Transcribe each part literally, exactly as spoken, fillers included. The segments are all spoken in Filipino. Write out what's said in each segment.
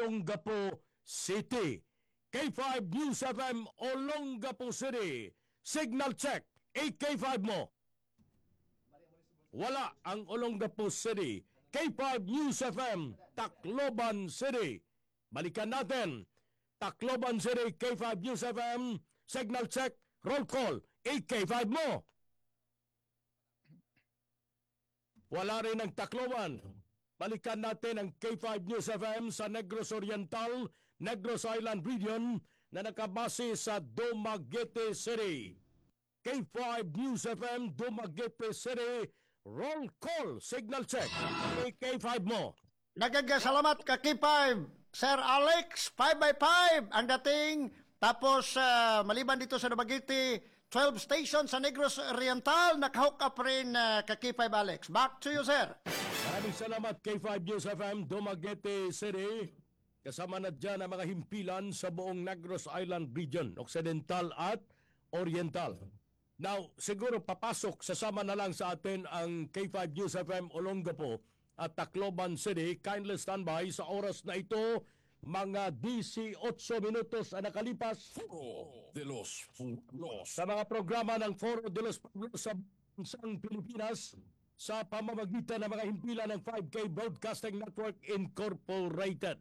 Olongapo City. K five News F M Olongapo City. Signal check. A K five mo. Wala ang Olongapo City. K five News F M Tacloban City. Balikan natin. Tacloban City, K five News F M. Signal check. Roll call. A K five mo. Wala rin ang Tacloban. Balikan natin ang K five News F M sa Negros Oriental, Negros Island Region na nakabase sa Dumaguete City. K five News F M, Dumaguete City. Roll call. Signal check. A K five mo. Nagagasalamat ka K five. Sir Alex, five by five ang dating. Tapos uh, maliban dito sa Dumaguete, twelve stations sa Negros Oriental, nakahook up rin uh, ka K five Alex. Back to you, sir. Maraming salamat K five News F M, Dumaguete City. Kasama na dyan ang mga himpilan sa buong Negros Island Region, Occidental at Oriental. Now, siguro papasok, sasama na lang sa atin ang K five News F M Olongapo at Tacloban City. Kindly standby sa oras na ito, mga eighteen minutos ang nakalipas. Foro de los Pueblos. Sa mga programa ng Foro de los Pueblos sa bansang Pilipinas, sa pamamagitan ng mga himpilan ng five K Broadcasting Network Incorporated.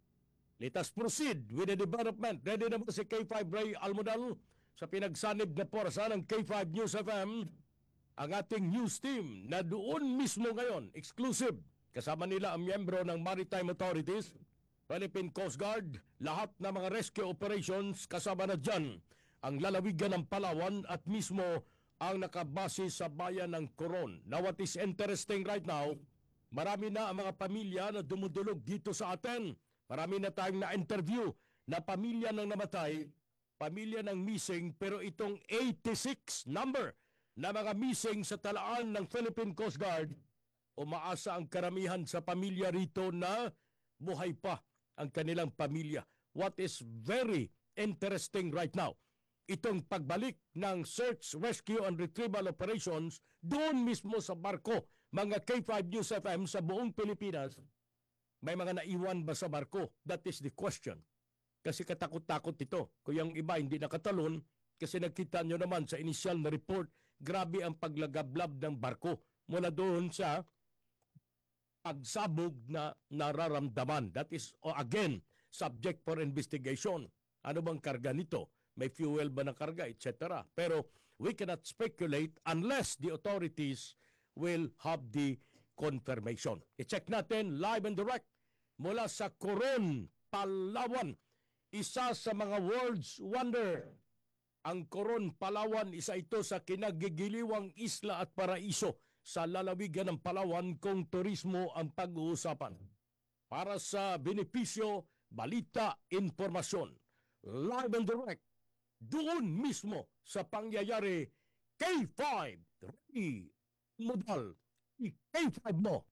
Let us proceed with the development. Ready naman si K five Ray Almodal sa pinagsanib na porsa ng K five News F M. Ang ating news team na doon mismo ngayon, exclusive, kasama nila ang miyembro ng Maritime Authorities, Philippine Coast Guard, lahat ng mga rescue operations, kasama na dyan ang lalawigan ng Palawan at mismo ang nakabase sa bayan ng Coron. Now what is interesting right now, marami na ang mga pamilya na dumudulog dito sa atin. Marami na tayong na-interview na pamilya ng namatay, pamilya ng missing, pero itong eighty-six number na mga missing sa talaan ng Philippine Coast Guard, umaasa ang karamihan sa pamilya rito na buhay pa ang kanilang pamilya. What is very interesting right now, itong pagbalik ng search, rescue, and retrieval operations doon mismo sa barko, mga K five News F M sa buong Pilipinas. May mga naiwan ba sa barko? That is the question. Kasi katakot-takot ito. Kung yung iba hindi nakatalon, kasi nakita nyo naman sa initial na report, grabe ang paglagablab ng barko mula doon sa pagsabog na nararamdaman. That is, oh, again, subject for investigation. Ano bang karga nito? May fuel ba na karga, et cetera. Pero we cannot speculate unless the authorities will have the confirmation. I-check natin live and direct mula sa Coron, Palawan. Isa sa mga world's wonder. Ang Coron, Palawan, isa ito sa kinagigiliwang isla at paraiso sa lalawigan ng Palawan kung turismo ang pag-uusapan. Para sa benepisyo, balita, informasyon. Live and direct. Doon mismo sa pangyayari, K five, Ray Modal, K five mo.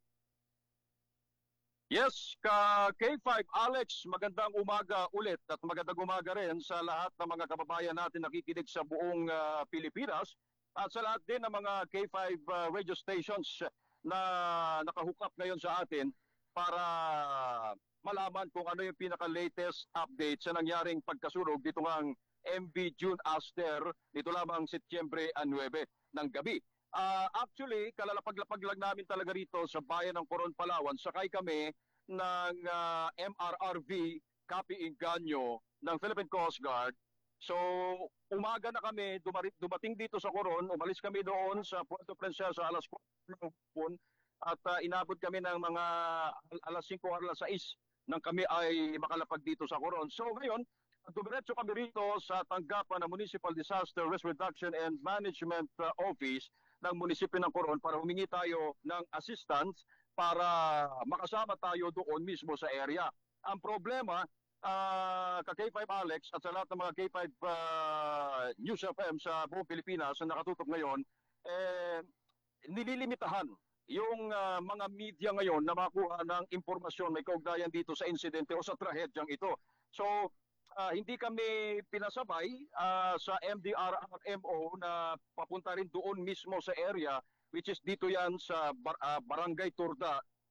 Yes, ka K five Alex, magandang umaga ulit at magandang umaga rin sa lahat ng mga kababayan natin nakikinig sa buong uh, Pilipinas at sa lahat din ng mga K five uh, radio stations na nakahook up ngayon sa atin para malaman kung ano yung pinaka-latest update sa nangyaring pagkasunog dito ng M V June Aster dito lamang Setyembre nine ng gabi. Uh, actually, kalalapag-lapag lang namin talaga rito sa bayan ng Coron, Palawan. Sakay kami ng uh, M R R V Capi Inganyo ng Philippine Coast Guard. So, umaga na kami, dumating dito sa Coron, umalis kami doon sa Puerto Princesa alas four ng hapon at uh, inabot kami ng mga alas five o alas six nang kami ay makalapag dito sa Coron. So, ngayon, dumiretso kami rito sa tanggapan ng Municipal Disaster Risk Reduction and Management uh, Office ng munisipyo ng Coron para humingi tayo ng assistance para makasama tayo doon mismo sa area. Ang problema, uh, ka K five Alex at sa lahat ng mga K five uh, News F M sa buong Pilipinas na nakatutok ngayon, eh, nililimitahan yung uh, mga media ngayon na makuha ng impormasyon may kaugnayan dito sa insidente o sa trahedyang ito. So, Uh, hindi kami pinasabay uh, sa M D R R M O na papunta rin doon mismo sa area which is dito yan sa bar, uh, Barangay Turda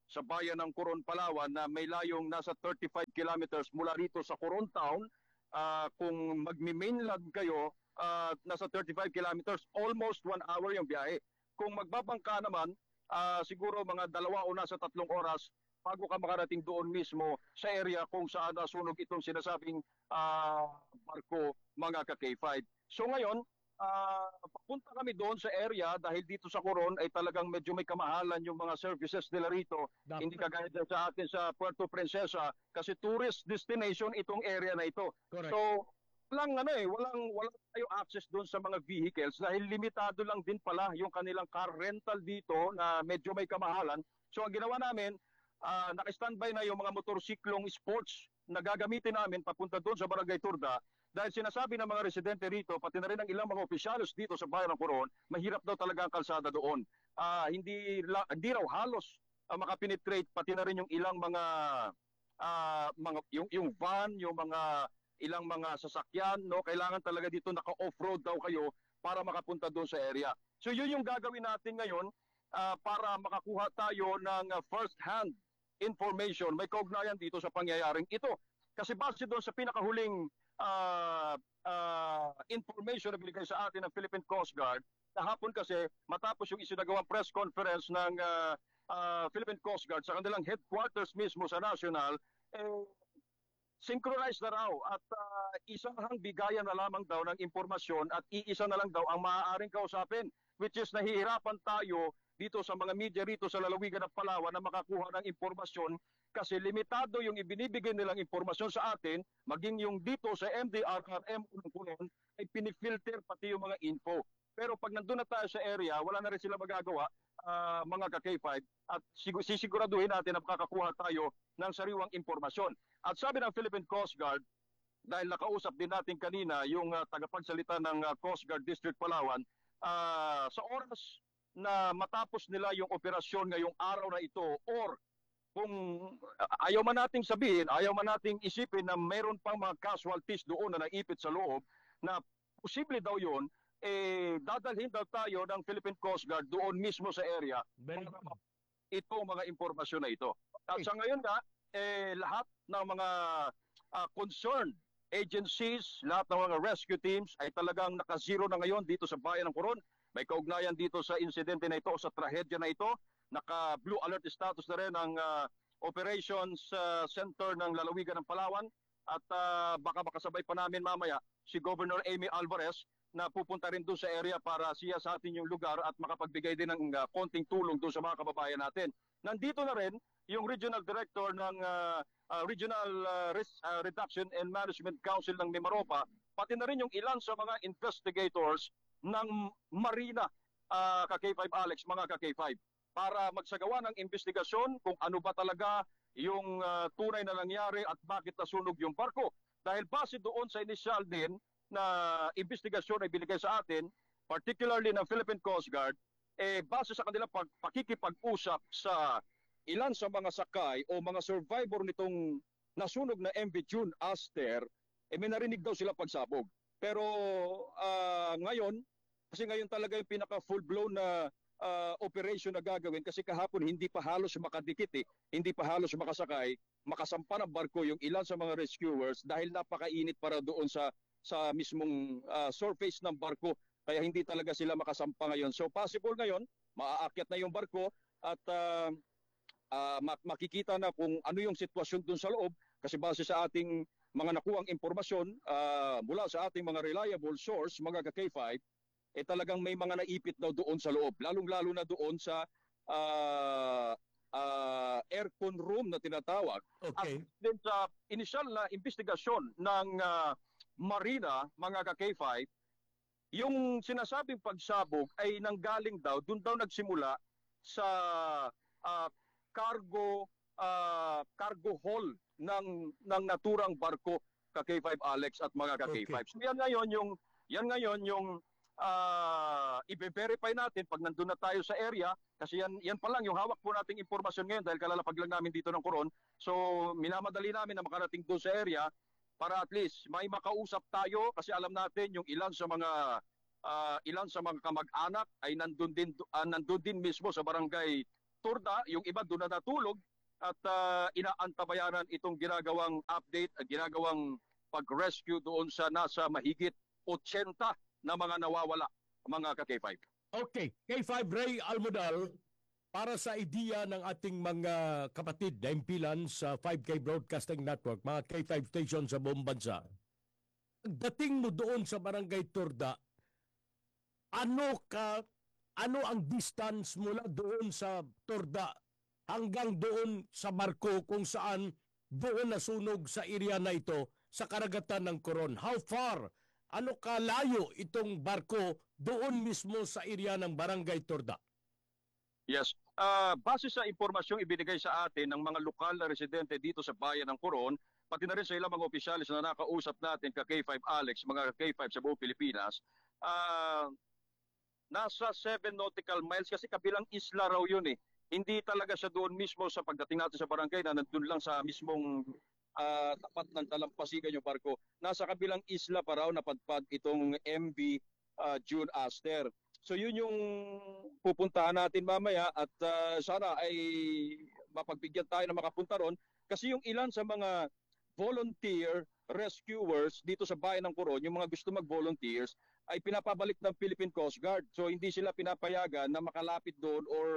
sa bayan ng Coron, Palawan na may layong nasa thirty-five kilometers mula rito sa Coron Town. Ah, kung magmi-mainland kayo, ah, nasa thirty-five kilometers, almost one hour yung biyahe. Kung magbabangka naman, ah, siguro mga dalawa o nasa tatlong oras bago ka makarating doon mismo sa area kung saan nasunog itong sinasabing ah, barko, mga ka-K five. So ngayon, ah, papunta kami doon sa area dahil dito sa Coron ay talagang medyo may kamahalan yung mga services nila rito. Dapat- Hindi kagaya dyan sa atin sa Puerto Princesa kasi tourist destination itong area na ito. Correct. So, walang ano eh, walang walang tayo access doon sa mga vehicles dahil limitado lang din pala yung kanilang car rental dito na medyo may kamahalan. So ang ginawa namin, ah, naka-standby na yung mga motorsiklong sports na gagamitin namin papunta doon sa Barangay Turda dahil sinasabi ng mga residente rito, pati na rin ang ilang mga opisyalos dito sa bayan ng Coron, mahirap daw talaga ang kalsada doon. Ah, hindi, la, hindi raw halos uh, makapenetrate pati na rin yung ilang mga ah, mga yung yung van, yung mga ilang mga sasakyan, no? Kailangan talaga dito naka-off-road daw kayo para makapunta doon sa area. So yun yung gagawin natin ngayon ah, para makakuha tayo ng ah, first-hand information. May kaugnayan dito sa pangyayaring ito. Kasi base doon sa pinakahuling ah, ah, information na binigay sa atin ng Philippine Coast Guard, kahapon kasi matapos yung isinagawang press conference ng ah, ah, Philippine Coast Guard sa kanilang headquarters mismo sa National, eh, synchronized na raw at uh, isang bigayan na lamang daw ng impormasyon at iisa na lang daw ang maaaring kausapin, which is nahihirapan tayo dito sa mga media rito sa lalawigan ng Palawan na makakuha ng impormasyon kasi limitado yung ibinibigay nilang impormasyon sa atin, maging yung dito sa M D R R M ng Coron ay pinifilter pati yung mga info. Pero pag nandun na tayo sa area, wala na rin sila magagawa, uh, mga ka-K five, at sig- sisiguraduhin natin na makakakuha tayo ng sariwang impormasyon. At sabi ng Philippine Coast Guard, dahil nakausap din natin kanina yung uh, tagapagsalita ng uh, Coast Guard District Palawan, uh, sa oras na matapos nila yung operasyon ngayong araw na ito or kung uh, ayaw man nating sabihin, ayaw man nating isipin na mayroon pang mga casualties doon na naipit sa loob, na posible daw yun, eh, dadalhin daw tayo ng Philippine Coast Guard doon mismo sa area Very para good. itong mga impormasyon na ito. At sa ngayon nga, eh, lahat ng mga ah, concerned agencies, lahat ng mga rescue teams ay talagang naka-zero na ngayon dito sa bayan ng Coron. May kaugnayan dito sa insidente na ito, sa trahedya na ito. Naka-blue alert status na rin ang ah, operations ah, center ng lalawigan ng Palawan. At ah, baka makasabay pa namin mamaya si Governor Amy Alvarez na pupunta rin doon sa area para siya sa atin yung lugar at makapagbigay din ng uh, konting tulong doon sa mga kababayan natin. Nandito na rin yung Regional Director ng uh, uh, Regional uh, Risk uh, Reduction and Management Council ng Mimaropa, pati na rin yung ilan sa mga investigators ng Marina, uh, ka-K five Alex, mga ka-K five, para magsagawa ng investigasyon kung ano ba talaga yung uh, tunay na nangyari at bakit nasunog yung barko. Dahil base doon sa initial din na investigasyon ay binigay sa atin, particularly ng Philippine Coast Guard, eh base sa kanilang pag, pakikipag-usap sa ilan sa mga sakay o mga survivor nitong nasunog na M V June Aster, eh may narinig daw sila pagsabog. Pero uh, ngayon, kasi ngayon talaga yung pinaka full-blown na uh, operation na gagawin kasi kahapon hindi pa halos makadikit eh, hindi pa halos makasakay, makasampa ng barko yung ilan sa mga rescuers dahil napakainit para doon sa sa mismong uh, surface ng barko, kaya hindi talaga sila makasampa ngayon. So possible ngayon, maaakyat na yung barko at uh, uh, makikita na kung ano yung sitwasyon dun sa loob kasi base sa ating mga nakuhang impormasyon uh, mula sa ating mga reliable source, mga ka-K five, eh talagang may mga naipit daw doon sa loob, lalong-lalo na doon sa uh, uh, aircon room na tinatawag. Okay. At din sa initial na investigasyon ng uh, Marina, mga ka-K five, yung sinasabing pagsabog ay nanggaling daw, doon daw nagsimula sa uh, cargo uh, cargo hall ng ng naturang barko, ka-K five Alex at mga ka-K five. Okay. So yan ngayon yung yan ngayon yung uh, i-verify natin pag nandun na tayo sa area kasi yan yan pa lang yung hawak po nating impormasyon ngayon dahil kalalapag lang namin dito ng Coron. So minamadali namin na makarating doon sa area para at least may makausap tayo kasi alam natin yung ilan sa mga uh, ilan sa mga kamag-anak ay nandun din uh, nandun din mismo sa barangay turda, yung iba doon na natulog at uh, inaantabayanan itong ginagawang update, at ginagawang pag-rescue doon sa nasa mahigit eighty na mga nawawala, mga ka-K five. Okay, K five Ray Almodal, para sa ideya ng ating mga kapatid na impilan sa five K Broadcasting Network, mga K five stations sa buong bansa, dating mo doon sa Barangay Turda, ano ka, ano ang distance mula doon sa Turda hanggang doon sa barko kung saan doon nasunog sa area na ito sa karagatan ng Coron? How far? Ano kalayo itong barko doon mismo sa area ng Barangay Turda? Yes. Uh, base sa impormasyong ibinigay sa atin ng mga lokal na residente dito sa bayan ng Coron, pati na rin sa ilang mga opisyalis na nakausap natin ka K five Alex, mga K five sa buong Pilipinas, uh, nasa seven nautical miles kasi kabilang isla raw yun eh. Hindi talaga siya doon mismo sa pagdating natin sa barangay na nandun lang sa mismong uh, tapat ng talampasigan yung barko. Nasa kabilang isla pa raw napadpad itong M V uh, June Aster. So yun yung pupuntahan natin mamaya at uh, sana ay mapagbigyan tayo na makapunta ron kasi yung ilan sa mga volunteer rescuers dito sa bayan ng Coron, yung mga gusto mag-volunteers, ay pinapabalik ng Philippine Coast Guard. So hindi sila pinapayagan na makalapit doon or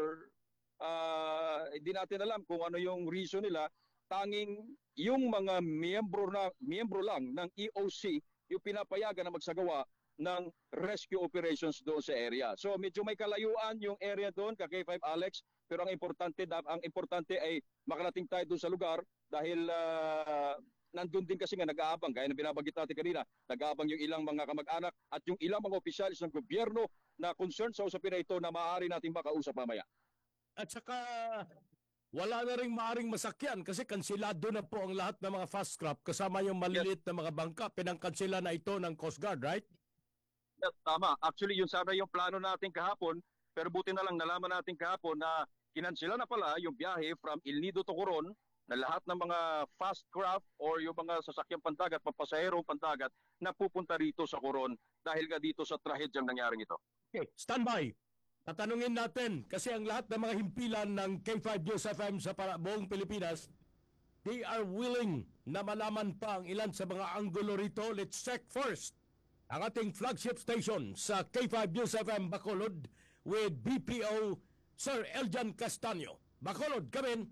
uh, hindi natin alam kung ano yung reason nila. Tanging yung mga miyembro, na, miyembro lang ng E O C yung pinapayagan na magsagawa ng rescue operations doon sa area. So medyo may kalayuan yung area doon, ka K five Alex, pero ang importante ang importante ay makarating tayo doon sa lugar dahil uh, nandun din kasi nga nag-aabang, gaya na binabanggit natin kanina, nag-aabang yung ilang mga kamag-anak at yung ilang mga opisyalis ng gobyerno na concerned sa usapin na ito na maaari nating makausap mamaya. At saka wala na rin maaring masakyan kasi kansilado na po ang lahat ng mga fast craft kasama yung maliliit na mga bangka. Pinangkansila na ito ng Coast Guard, right? Yeah, tama. Actually, yun sana yung plano natin kahapon, pero buti na lang nalaman natin kahapon na kinansila na pala yung biyahe from El Nido to Coron na lahat ng mga fast craft or yung mga sasakyang pandagat, pampasaherong pandagat na pupunta rito sa Coron dahil nga dito sa trahedyang nangyaring ito. Okay, standby. Tatanungin natin kasi ang lahat ng mga himpilan ng K five News F M sa para, buong Pilipinas, they are willing na malaman pa ang ilan sa mga anggulo rito. Let's check first ang ating flagship station sa K five News F M Bacolod with B P O Sir Eljan Castaño. Bacolod, come in.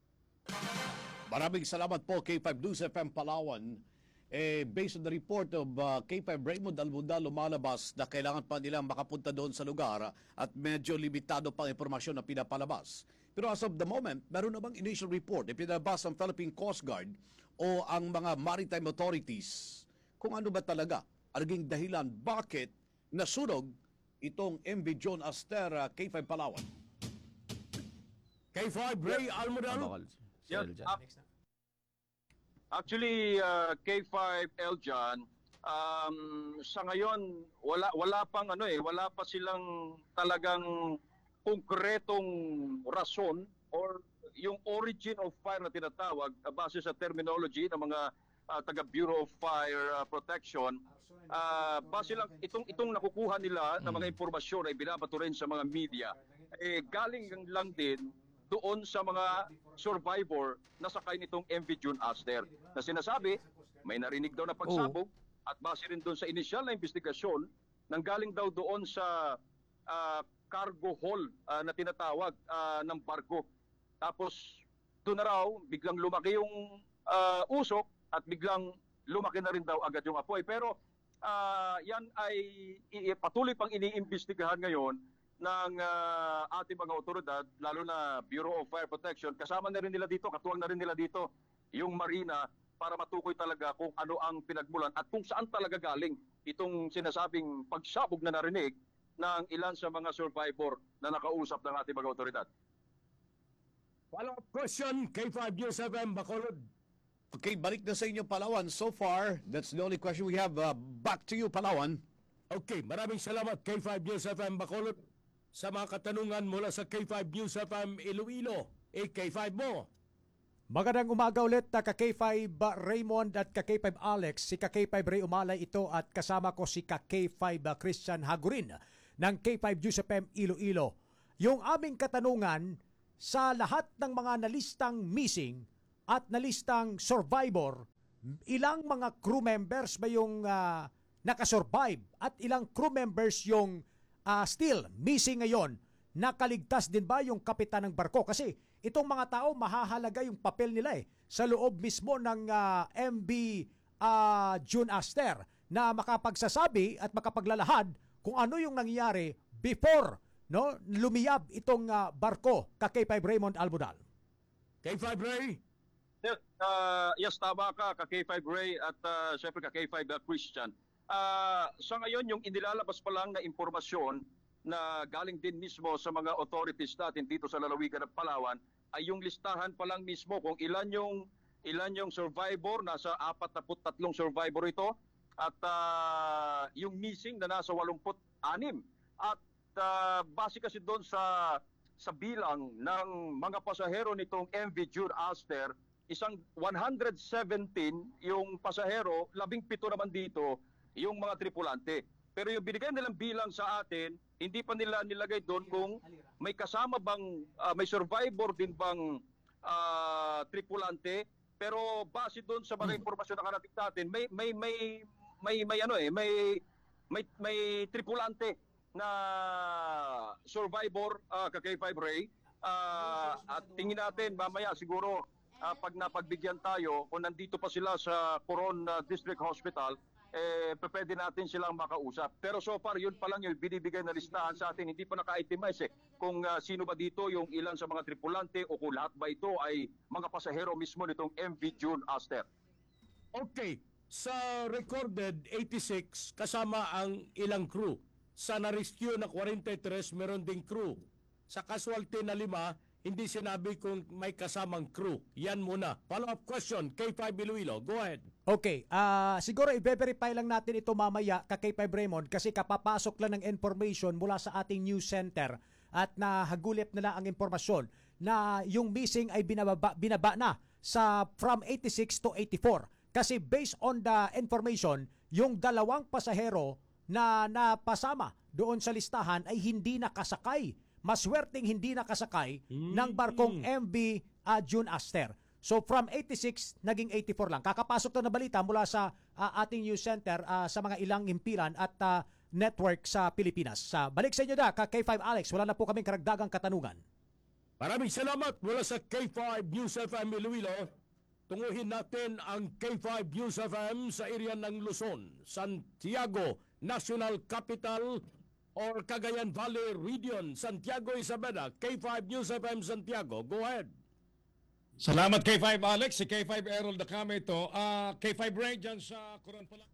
Maraming salamat po K five News F M Palawan. Eh, based on the report of uh, K five Raymond Almodal, lumalabas na kailangan pa nilang makapunta doon sa lugar at medyo limitado pang impormasyon na pinapalabas. Pero as of the moment, meron namang initial report na pinalabas ng Philippine Coast Guard o ang mga maritime authorities kung ano ba talaga ang naging dahilan bakit nasunog itong M V John Aster uh, K five Palawan. K five Ray Almodal. Yeah, uh, actually, uh, K five Eljan, um, sa ngayon, wala, wala pang ano eh, wala pa silang talagang konkretong rason or yung origin of fire na tinatawag uh, base sa terminology ng mga uh, taga Bureau of Fire uh, Protection. Uh, base lang, itong, itong nakukuha nila ng mga impormasyon ay binabato rin sa mga media. Eh, galing lang din doon sa mga survivor na sakay nitong M V June Aster na sinasabi may narinig daw na pagsabog oh. At base rin doon sa initial na investigasyon nanggaling daw doon sa uh, cargo hold uh, na tinatawag uh, ng barko. Tapos doon na raw biglang lumaki yung uh, usok at biglang lumaki na rin daw agad yung apoy. Pero uh, yan ay i- patuloy pang iniimbestigahan ngayon ng uh, ating mga otoridad, lalo na Bureau of Fire Protection. Kasama na rin nila dito, katuwang na rin nila dito yung Marina para matukoy talaga kung ano ang pinagmulan at kung saan talaga galing itong sinasabing pagsabog na narinig ng ilan sa mga survivor na nakausap ng ating mga otoridad. Follow-up question, K five News F M Bacolod. Okay, balik na sa inyo Palawan. So far, that's the only question we have. Uh, back to you Palawan. Okay, maraming salamat K five News F M Bacolod sa mga katanungan mula sa K five News F M Iloilo. Eh, K five mo. Magandang umaga ulit na ka K five Raymond at ka K five Alex. Si ka K five Ray Umalay ito at kasama ko si ka K five Christian Hagurin ng K five News F M Iloilo. Yung aming katanungan sa lahat ng mga nalistang missing at nalistang survivor, ilang mga crew members ba yung uh, nakasurvive at ilang crew members yung uh, still missing ngayon? Nakaligtas din ba yung kapitan ng barko? Kasi itong mga tao, mahahalaga yung papel nila eh, sa loob mismo ng uh, M V uh, June Aster na makapagsasabi at makapaglalahad kung ano yung nangyayari before no lumiyab itong uh, barko ka K five Raymond Almudal. K five Ray? Yes, uh, yes, tama ka, ka K five Ray at uh, syempre ka K five uh, Christian. Uh, sa ngayon, yung inilalabas pa lang na impormasyon na galing din mismo sa mga authorities natin dito sa lalawigan ng Palawan ay yung listahan pa lang mismo kung ilan yung ilan yung survivor, nasa apat na tatlong survivor ito, at uh, yung missing na nasa walumpu't anim. At uh, base kasi doon sa sa bilang ng mga pasahero nitong M V June Aster, isang one hundred seventeen yung pasahero, labing pito naman dito yung mga tripulante. Pero yung binigay nilang bilang sa atin, hindi pa nila nilagay doon kung may kasama bang, uh, may survivor din bang uh, tripulante. Pero base doon sa mga impormasyon na karating natin, may may may may may ano eh, may may may tripulante na survivor, uh, ka K five Ray. Uh, at tingin natin mamaya siguro uh, pag napagbigyan tayo kung nandito pa sila sa Coron uh, District Hospital, eh pwede natin silang makausap. Pero so far, yun pa lang yung binibigay na listahan sa atin. Hindi pa naka-itemize eh kung uh, sino ba dito yung ilan sa mga tripulante o kung lahat ba ito ay mga pasahero mismo nitong M V June Aster. Okay, sa recorded eighty-six kasama ang ilang crew. Sa na-rescue na forty-three meron ding crew. Sa casualty na lima, hindi sinabi kung may kasamang crew. Yan muna. Follow-up question, K five Iloilo. Go ahead. Okay, ah siguro i-verify lang natin ito mamaya ka K five Raymond kasi kapapasok lang ng information mula sa ating news center at nahagulip nila ang impormasyon na yung missing ay binababa, binaba na sa from eighty-six to eighty-four. Kasi based on the information, yung dalawang pasahero na napasama doon sa listahan ay hindi nakasakay. Maswerteng hindi nakasakay mm. ng barkong M V uh, June Aster. So from eighty-six, naging eighty-four lang. Kakapasok na na balita mula sa uh, ating news center uh, sa mga ilang himpilan at uh, network sa Pilipinas. Uh, balik sa inyo na, ka K five Alex. Wala na po kaming karagdagang katanungan. Maraming salamat mula sa K five News F M Iloilo. Tunguhin natin ang K five News F M sa area ng Luzon, Santiago, National Capital, or Cagayan Valley Region, Santiago Isabela. K five News F M Santiago. Go ahead. Salamat K five Alex, si K five Errol Dakame ito. Uh, K five Ray dyan sa Coron pala.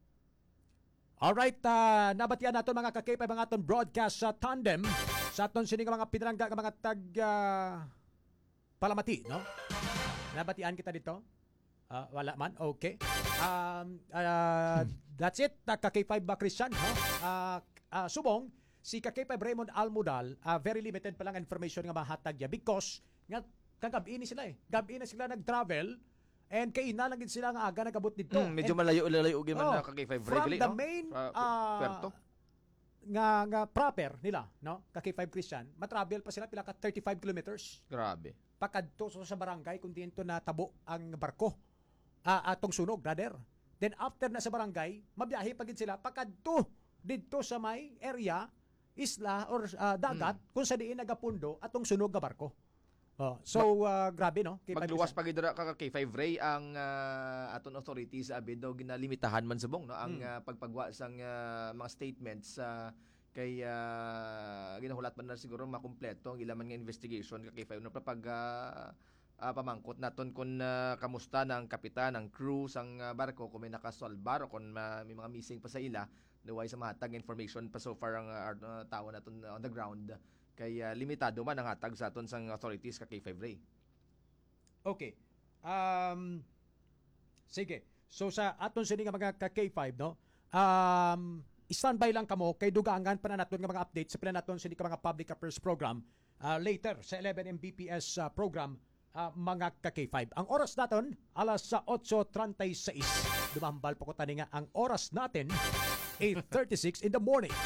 Alright, uh, nabatian natin mga ka-K five ang aton broadcast sa tandem sa aton sining mga pinarangga mga tag uh, palamati, no? Nabatian kita dito? Uh, wala man? Okay. Um, uh, that's it, ka-K five ba Christian? No? Uh, uh, subong, si ka K five Raymond Almudal, uh, very limited pa lang information nga mahatag niya because nga kagabi ni sila eh. Gabi na sila nag-travel and kay na lang gid sila nga aga nagabot dito. Mm, medyo and, malayo-layo gyud man oh, na ka K five from regulate, the no? main Fra- uh, Puerto. nga nga proper nila, no? Ka K five Christian, matravel pa sila pila ka thirty-five kilometers. Grabe. Pakadto so sa barangay kung diento na tabo ang barko. Uh, atong sunog, rather. Then after na sa barangay, mabiyahe pa gid sila pakadto didto sa may area, isla or uh, dagat mm. kung sa diin nagapundo atong sunog nga barko. Oh, so uh, grabe no. K five Magluwas pa gid ra ka K five Ray ang uh, aton authorities sa abid daw ginalimitahan man subong no ang mm. uh, pagpagwa sang uh, mga statements sa uh, kay uh, ginahulat man na siguro makumpleto ang ilang nga investigation ka K five no pag uh, uh, pamangkot naton kung uh, kamusta ng kapitan ng crew sang uh, barko kung may nakasolbar o kung uh, may mga missing pa sa ila naway sa mahatag information pa so far ang uh, uh, tao naton uh, on the ground kay uh, limitado man ang hatag sa aton sang authorities ka K five Ray. Okay. Um sige. So sa aton sini nga mga ka K five no. Um standby lang kamo kay dugangan pa na naton nga mga update sa pinanaton sini ka mga public affairs program uh, later sa eleven M B P S uh, program uh, mga ka K five. Ang oras naton alas eight thirty-six. Dumambal po ko tani nga ang oras natin eight thirty-six in the morning.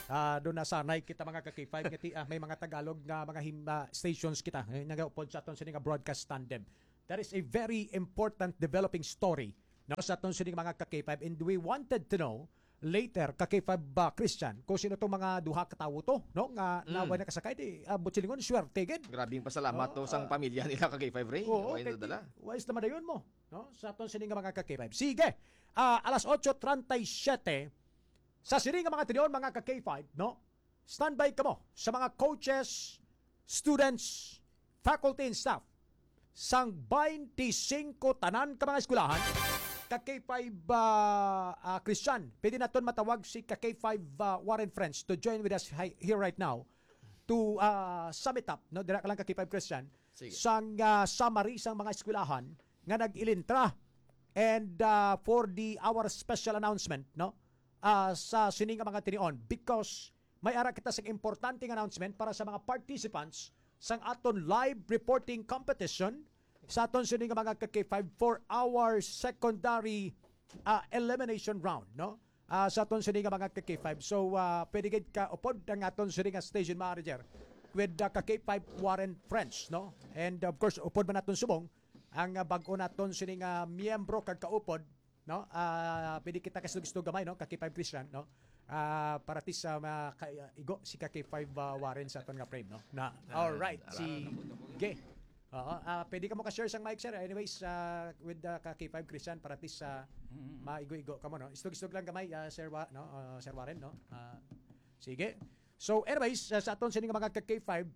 Ah, doon na sanay kita mga ka-K five ngiti ah, may mga Tagalog nga mga him, ah, stations kita eh, nagaupod sa aton sini nga broadcast tandem. That is a very important developing story no sa aton sini nga mga ka-K five, and we wanted to know later ka-K five ba Christian kung sino tong mga duha ka tawo to no nga Mm. naway na kasakay di abot silingon swerte gid. Grabing pasalamat Oo, to sang ah, pamilya nila ka K five Ray. Oo, Way kay na dala. wais naman na yun mo. No? Sa aton sining nga mga ka-K five. Sige, ah, alas eight thirty-seven, sa sining nga mga tiniyon, mga ka-K five, no? Standby ka mo sa mga coaches, students, faculty and staff sang twenty-five tanan ka mga eskwelahan, ka-K five uh, uh, Christian, pwede naton matawag si ka-K five uh, Warren Friends to join with us hi- here right now to uh, sum it up, no? Dira ka lang ka-K five Christian, Sige. sang uh, summary sang mga eskwelahan nga nag-ilintra and uh, for the our special announcement, no? Uh, sa sining nga mga tinion because may ara kita sa importanteng announcement para sa mga participants sang aton live reporting competition sa aton sining nga mga ka-K five for our secondary uh, elimination round, no? Uh, sa aton sining nga mga ka-K five. So uh, pwede gid ka upod ang aton sining nga station manager with the ka-K five Warren Friends, no? And of course upod man naton subong ang uh, bag-o naton sining nga miyembro kag kaupod, no? Ah, pwede kita kasugistog gamay, no? ka-K five Christian, no? Ah, para tis sa mga ka- uh, igo si ka-K five uh, Warren sa aton nga frame, no? Na all right, si Ge. Oo, ah, pwede ka mo ka-share sang mic sir. Anyways, uh, with the ka-K five Christian para tis sa maigo-igo ka mo, no? Istog-istog lang gamay, uh, sir, Wa- no? Uh, Sir Warren, no? Ah, sige. So anyways, uh, sa aton sining nga mga ka-K five,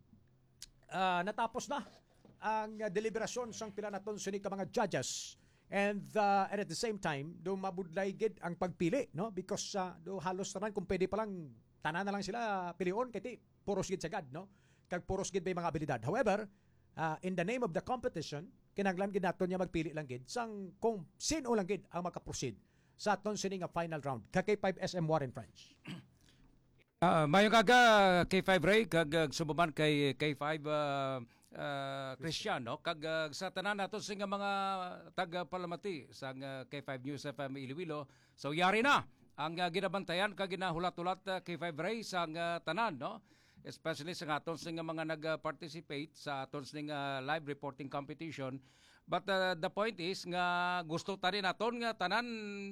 ah, natapos na ang uh, deliberasyon sang pila naton sining ka mga judges. And uh, and at the same time, do mabudlay gid ang pagpili, no? Because uh, do halos tanan kung pwede pa lang tanan na lang sila pilion kay puros gid sagad, no? Kag puros gid may mga abilidad. However, uh, in the name of the competition, kinahanglan gid naton niya magpili lang gid sang kung sino lang gid ang makaproceed sa aton sini nga final round. Ka K five S M Warren French. Ah, mayong kaga K five Ray kag uh, subuman kay K five uh, uh, Christian, no? Kag uh, sa tanan nato sa nga mga taga Palamati sa uh, K five News F M Iloilo. So yari na ang uh, ginabantayan kag ginahulat-ulat uh, K five Ray sa uh, tanan, no? Especially sa aton sa nga mga nag-participate sa aton sa nga live reporting competition. But uh, the point is nga gusto ta rin naton nga tanan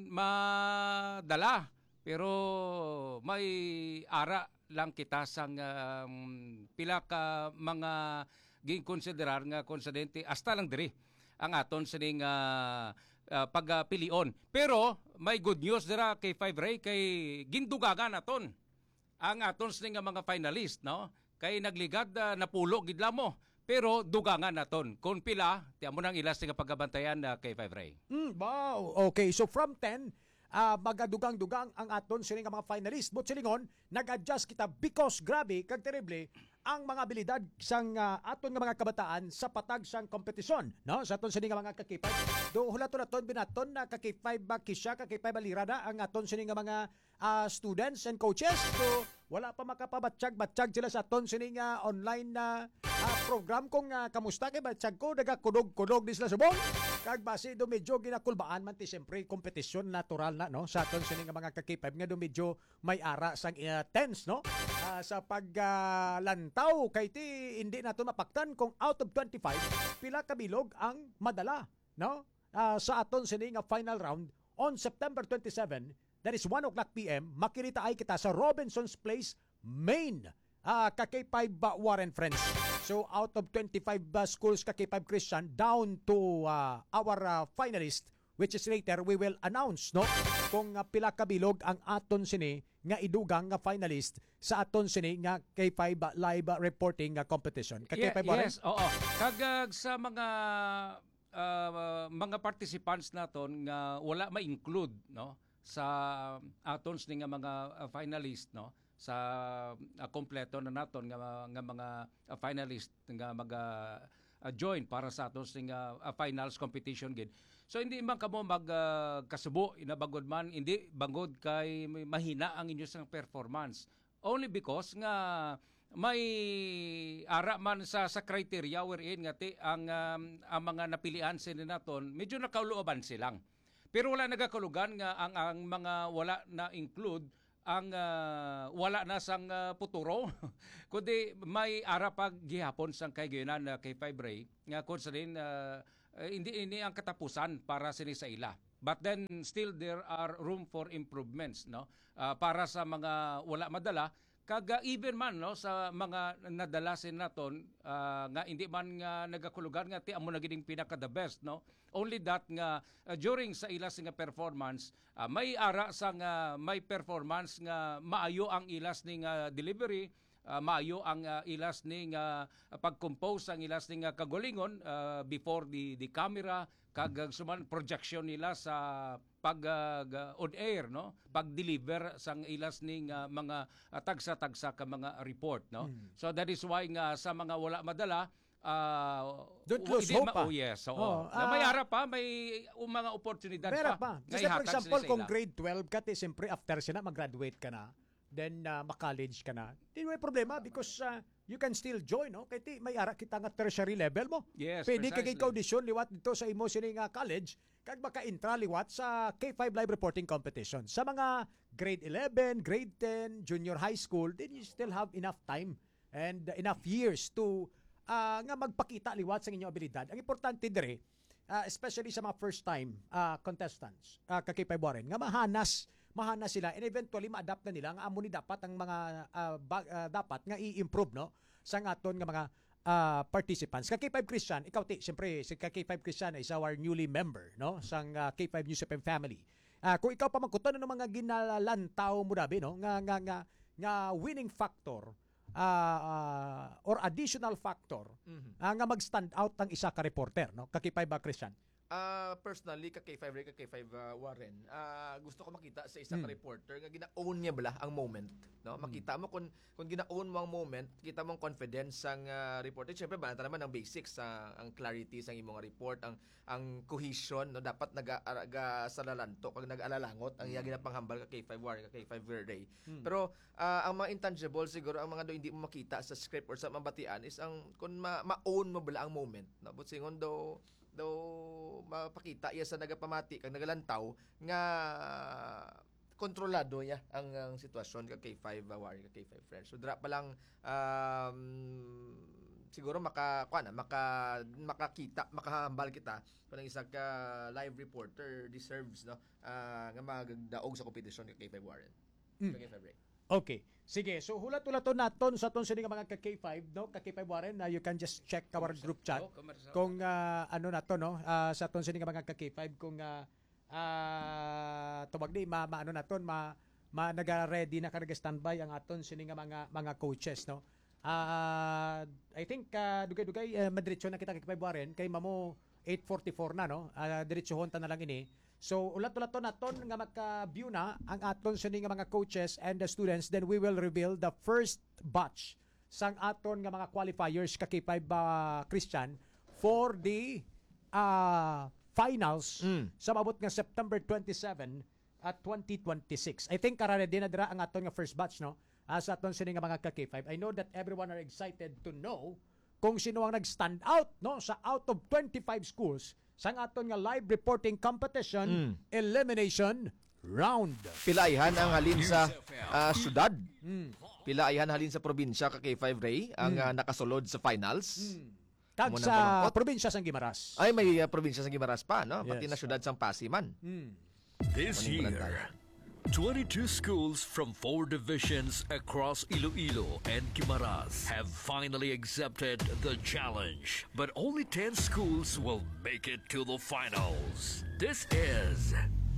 madala. Pero may ara lang kita sang um, pila ka mga ginkonsiderar nga konsidente hasta lang diri ang aton sining uh, uh, pagpilion. Pero may good news dira kay Five Ray kay gindugagan naton ang aton sining mga finalist, no? Kay nagligad uh, napulo gid mo. Pero dugangan naton kung pila tiyan mo nang ilas nga paggabantayan uh, kay Five Ray. Mm, wow. Okay, so from ten uh, magadugang-dugang ang aton sini nga mga finalist. But silingon, nag-adjust kita because grabe kag terrible ang mga abilidad sang uh, aton nga mga kabataan sa patag sang kompetisyon, no? Sa aton sini nga mga ka-K five. Do hulaton naton binaton na ka-K five ba kisya ka-K five balirada ang aton sini nga mga uh, students and coaches. So wala pa makapabatsyag-batsyag sila sa aton sini nga online na uh, program kung uh, kamusta kay batsyag ko daga kudog-kudog di sila subong. Kag base do medyo ginakulbaan man ti siyempre kompetisyon natural na, no? Sa aton sini nga mga ka-K five nga do medyo may ara sang uh, tense, no? Uh, sa paglantaw uh, kay ti hindi nato mapaktan kung out of twenty-five pila ka bilog ang madala, no? Uh, sa aton sini nga final round on September twenty-seven, that is one o'clock p m, makirita ay kita sa Robinson's Place, Maine. Uh, ka-K five uh, Warren Friends. So out of twenty-five uh, schools ka-K five Christian down to uh, our uh, finalist, which is later we will announce, no? Kung uh, pila ka bilog ang aton sini nga idugang nga finalist sa aton sini nga K five uh, live uh, reporting uh, competition. Ka-K five Ye- Warren? Yes, oo. Kagag sa mga uh, mga participants naton nga wala ma-include, no, sa aton sini nga mga uh, finalist, no, sa uh, kompleto na naton nga, nga mga uh, finalist nga maga uh, join para sa aton sini nga uh, finals competition gid. So hindi man kamo mag uh, kasubo inabagod man, hindi bangod kay mahina ang inyo sang performance. Only because nga may ara man sa sa criteria wherein nga ti ang um, ang mga napilian sini naton medyo nakauluban silang. Pero wala nagakulugan nga ang ang mga wala na include ang ah, wala na sang ah, puturo kundi may ara pag gihapon sang kaygayonan na K five Ray nga kun sa din ah, eh, hindi ini ang katapusan para sini sa ila. But then still there are room for improvements, no? Ah, para sa mga wala madala kaga even man no sa mga nadalasin naton ah, nga hindi man nga nagakulugan nga ti amo na giding pinaka the best, no? Only that nga ah, during sa ilas nga performance ah, may ara sa nga may performance nga maayo ang ilas ni nga delivery, uh, maayo ang uh, ilas ning uh, pag-compose ang ilas ning uh, kagulingon uh, before the the camera kag suman projection nila sa pag uh, on air, no, pag-deliver sang ilas ning uh, mga uh, tagsa-tagsa ka mga report, no. Mm. So that is why nga sa mga wala madala uh, don't lose hope pa. Oh yes, oo. Oh, na uh, may ara pa, may um, mga oportunidad Meron pa. pa. Just for example, kung grade twelve ka, ti, siyempre after sina, mag-graduate ka na, then uh, ma-college ka na, di may problema because uh, you can still join, no? Kaya ti, may ara kita nga tertiary level mo. Yes, pwede ka precisely. kay audition liwat dito sa imo sining nga college, kag maka-intra liwat sa K five live reporting competition. Sa mga grade eleven, grade ten, junior high school, then you still have enough time and uh, enough years to uh, nga magpakita liwat sa inyong abilidad. Ang importante dire, uh, especially sa mga first time uh, contestants, uh, ka K five Warren, nga mahanas mahanas sila and eventually ma-adapt na nila nga amo ni dapat ang mga uh, ba, uh, dapat nga i-improve, no, sa aton nga mga uh, participants. Ka K five Christian, ikaw ti, siyempre si Ka K five Christian is our newly member, no, sang uh, K five News F M family. Uh, kung ikaw pa magkuton ng mga ginalantaw mo dabi, no, nga nga nga, nga winning factor uh, uh, or additional factor mm-hmm. uh, nga mag-stand out ang isa ka reporter, no, Ka K five ba Christian? Uh, personally, ka K five Ray, ka K five uh, Warren, uh, gusto ko makita sa isang mm. reporter nga gina-own niya bala ang moment. No? Makita mo kung, kung gina-own mo ang moment, kita mo ang confidence ang uh, reporter. Siyempre, banata naman ang basics, uh, ang clarity sa imong report, ang ang cohesion, no? Dapat nag-aga sa lalanto, kag nag-alalangot, ang iya ginapanghambal ka K five Warren, ka K five Ray. Mm. Pero, uh, ang mga intangible, siguro, ang mga do hindi mo makita sa script or sa mabatian is ang, kung ma- ma-own mo bala ang moment. No? But singon do, daw mapakita iya sa nagapamati kag nagalantaw nga kontrolado ya ang, ang sitwasyon ka K five uh, Warren, ka K five friends. So dra pa lang um, siguro maka kuan maka makakita makahambal kita kung ang isa ka live reporter deserves, no, uh, nga magdaog sa kompetisyon ka K five Warren. Mm. Ka K five Ray. Okay. Sige, so hulat-hulaton naton sa ton sini nga mga ka K five, no, ka K five Warren, na uh, you can just check our group chat kung uh, ano na to, no, uh, sa ton sini nga mga ka K five kung uh, uh, tawag di ma, ma ano naton ma, ma naga-ready na karga standby ang aton sini nga mga mga coaches, no. Uh, I think uh, dugay-dugay uh, madiretso na kita ka K five Warren kay mamo eight forty-four na, no. Uh, diretsohon ta na lang ini. So, ulat-ulaton naton nga magka-view na ang aton sini nga mga coaches and the students, then we will reveal the first batch sang aton nga mga qualifiers ka K five uh, Christian for the uh, finals mm. sa mabot nga September twenty-seven at twenty twenty-six. I think karare din na dira ang aton nga first batch, no, uh, sa aton sini nga mga ka K five. I know that everyone are excited to know kung sino ang nag-stand out, no, sa out of twenty-five schools sang aton nga live reporting competition mm. elimination round. Pilaihan ang halin sa uh, syudad. Mm. Pilaihan halin sa probinsya ka K five Ray ang mm. uh, nakasulod sa finals. Mm. Tag sa probinsya sang Guimaras. Ay may uh, probinsya sang Guimaras pa, no? Yes. Pati na syudad sang Pasiman. Mm. This year, twenty-two schools from four divisions across Iloilo and Guimaras have finally accepted the challenge. But only ten schools will make it to the finals. This is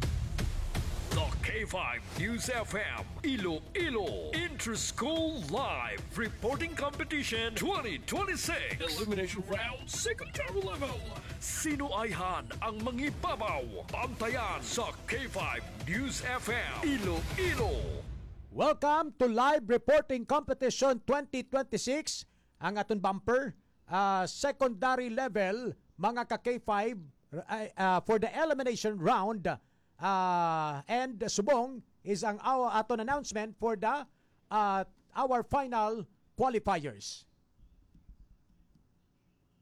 the K five News F M Iloilo Inter-School Live Reporting Competition twenty twenty-six. Elimination Round Secondary Level. Sino ayhan ang mangibabaw? Bantayan sa K five News F M Iloilo. Welcome to Live Reporting Competition twenty twenty-six. Ang aton bumper, uh, secondary level, mga ka K five uh, uh, for the elimination round. Uh, and subong is ang our aton announcement for the uh, our final qualifiers.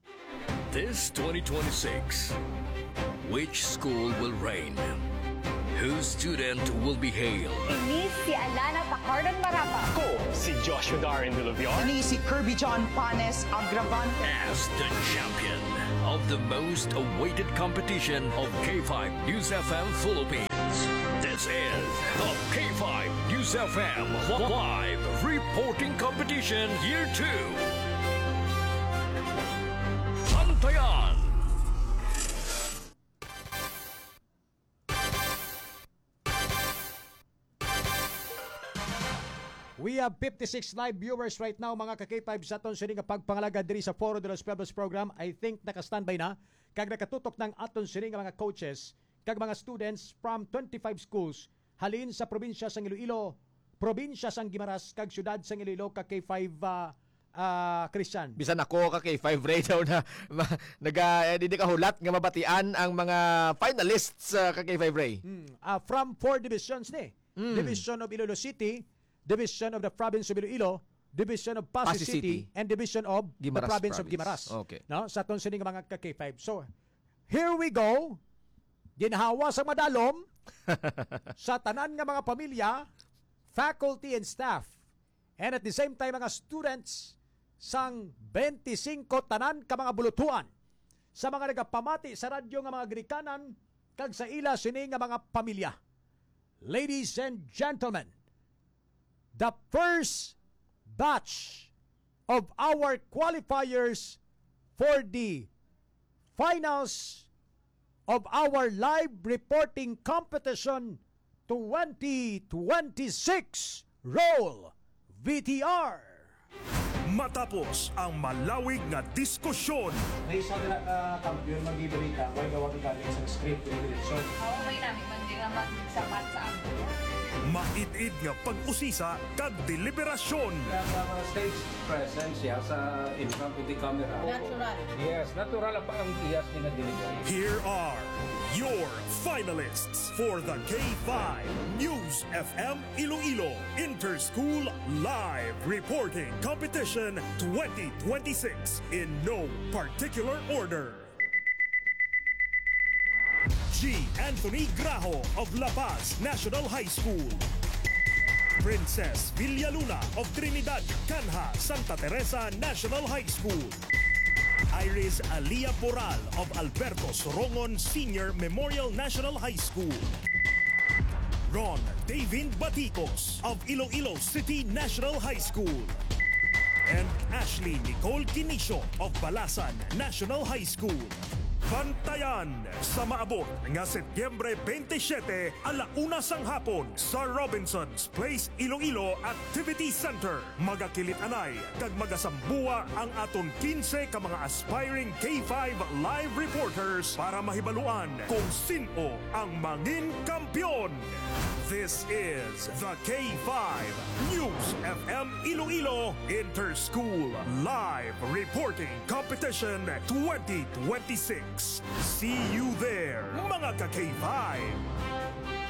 This twenty twenty-six, which school will reign? Whose student will be hailed Ini si Alana Pacardan Marapa. Ako, si Joshua Darin de Leviar. Ini si Kirby John Panes Agravan. as the champion of the most awaited competition of K five News F M Philippines. This is the K five News F M Live Reporting Competition Year two. Bantayan! We have fifty-six live viewers right now, mga ka-K five sa aton sini nga pagpangalaga diri sa Foro de los Pueblos program. I think naka-standby na kag nakatutok ng aton sini nga mga coaches kag mga students from twenty-five schools halin sa probinsya sang Iloilo, probinsya sang Guimaras kag syudad sang Iloilo ka K five uh, uh, Christian. Bisan ako ka kay five Ray daw na ma- naga eh, di ka hulat nga mabatian ang mga finalists sa uh, ka kay five Ray. Hmm. Uh, from four divisions ni. Mm. Division of Iloilo City, Division of the Province of Iloilo, Division of Pasig, Pasig City, City, and Division of Guimaras the Province, of Province. Guimaras. Okay. No? Sa aton sining mga ka-K five. So, here we go. Ginhawa sa madalom sa tanan nga mga pamilya, faculty and staff, and at the same time mga students sang twenty-five tanan ka mga bulutuan sa mga nagapamati sa radyo nga mga Grikanan kag sa ila sini nga mga pamilya. Ladies and gentlemen, the first batch of our qualifiers for the finals of our live reporting competition twenty twenty-six. Roll V T R. Matapos ang malawig nga diskusyon, May isa na ka-kampiyon mag-ibalita, may gawa ka galing sa script ng direksyon. Oo, may namin man din naman sapat sa amin. maitid nga pag-usisa kag deliberasyon. Ang stage presence siya sa in front of the camera. Natural. Yes, natural ang ang iyas ni na delivery. Here are your finalists for the K five News F M Iloilo Interschool Live Reporting Competition twenty twenty-six in no particular order. G. Anthony Grajo of La Paz National High School. Princess Villaluna of Trinidad Canha Santa Teresa National High School. Iris Alia Poral of Alberto Sorongon Senior Memorial National High School. Ron David Baticos of Iloilo City National High School. And Ashley Nicole Quinisio of Balasan National High School. Bantayan sa maabot nga Setyembre twenty-seven alauna sang hapon sa Robinson's Place Iloilo Activity Center. Magakilit anay kag magasambuwa ang aton fifteen ka mga aspiring K five live reporters para mahibaluan kung sino ang mangin kampiyon. This is the K five News F M Iloilo Interschool Live Reporting Competition twenty twenty-six. See you there, mga ka-K five!